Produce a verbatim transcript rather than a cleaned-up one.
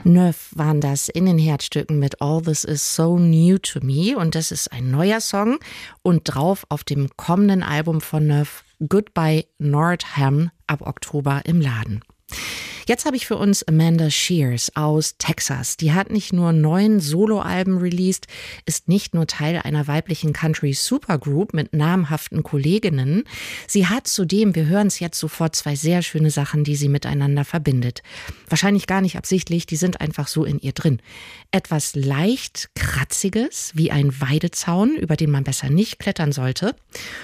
Neuf waren das in den Herzstücken mit All This Is So New to Me, und das ist ein neuer Song und drauf auf dem kommenden Album von Neuf, Goodbye Nordham, ab Oktober im Laden. Jetzt habe ich für uns Amanda Shears aus Texas. Die hat nicht nur neun Soloalben released, ist nicht nur Teil einer weiblichen Country-Supergroup mit namhaften Kolleginnen. Sie hat zudem, wir hören es jetzt sofort, zwei sehr schöne Sachen, die sie miteinander verbindet. Wahrscheinlich gar nicht absichtlich, die sind einfach so in ihr drin. Etwas leicht Kratziges, wie ein Weidezaun, über den man besser nicht klettern sollte.